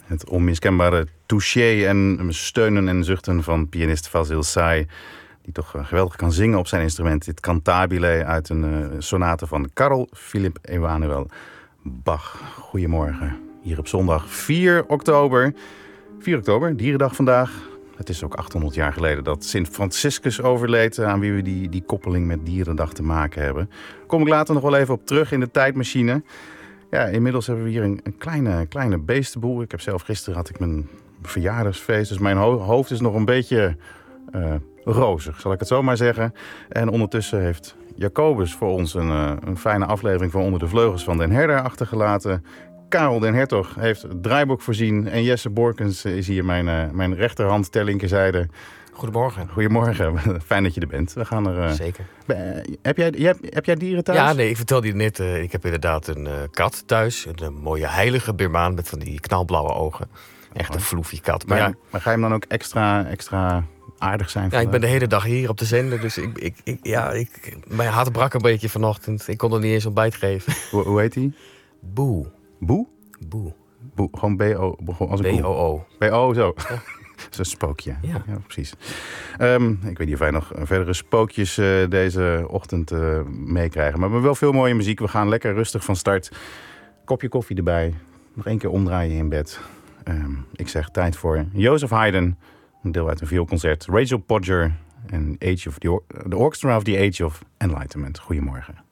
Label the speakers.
Speaker 1: Het onmiskenbare touché en steunen en zuchten van pianist Fazil Say, die toch geweldig kan zingen op zijn instrument. Dit cantabile uit een sonate van Carl Philipp Emanuel Bach. Goedemorgen, hier op zondag 4 oktober. 4 oktober, dierendag vandaag. Het is ook 800 jaar geleden dat Sint Franciscus overleed, aan wie we die koppeling met Dierendag te maken hebben. Daar kom ik later nog wel even op terug in de tijdmachine. Ja, inmiddels hebben we hier een kleine beestenboel. Ik heb zelf gisteren had ik mijn verjaardagsfeest, dus mijn hoofd is nog een beetje rozig, zal ik het zo maar zeggen. En ondertussen heeft Jacobus voor ons een fijne aflevering van Onder de Vleugels van Den Herder achtergelaten. Karel den Hertog heeft het draaiboek voorzien. En Jesse Borkens is hier mijn rechterhand ter linkerzijde.
Speaker 2: Goedemorgen.
Speaker 1: Goedemorgen. Fijn dat je er bent. We gaan er.
Speaker 2: Zeker.
Speaker 1: Heb jij dieren thuis?
Speaker 2: Ja, nee, ik vertelde je net. Ik heb inderdaad een kat thuis. Een mooie heilige Birmaan met van die knalblauwe ogen. Echt een floefie kat.
Speaker 1: Maar ga je hem dan ook extra aardig zijn?
Speaker 2: Ja, ik ben de hele dag hier op de zender. Dus mijn hart brak een beetje vanochtend. Ik kon er niet eens ontbijt geven.
Speaker 1: Hoe heet hij?
Speaker 2: Boe.
Speaker 1: Boe?
Speaker 2: Boe.
Speaker 1: Boe. Gewoon B-O. Als een
Speaker 2: B-O-O.
Speaker 1: B-O, zo.
Speaker 2: Ja.
Speaker 1: Dat is een spookje.
Speaker 2: Ja,
Speaker 1: precies. Ik weet niet of wij nog verdere spookjes deze ochtend meekrijgen. Maar we hebben wel veel mooie muziek. We gaan lekker rustig van start. Kopje koffie erbij. Nog 1 keer omdraaien in bed. Ik zeg tijd voor Joseph Haydn. Een deel uit een vioolconcert. Rachel Podger en The Orchestra of the Age of Enlightenment. Goedemorgen.